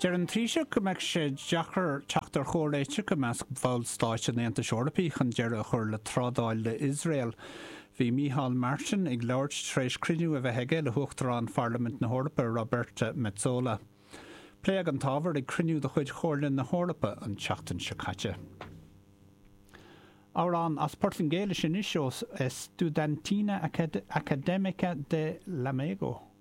Dear an tríise go meid sé deachar teachtar chóiréite go meas bháil stáit na Aontas Eorpaí chun dear a chur le trádáil le Israel. Bhí Micheál Martin ag labhairt tréis criniú a bheith heige le Uachtarán Parliament na Eorpa Roberta Metsola. Pléag an tábhar ag criniú de chuid chóirlinn na Eorpa an teachtain se caite. Árán as Portingéile sin isisios Estudantina Académica de Lamego.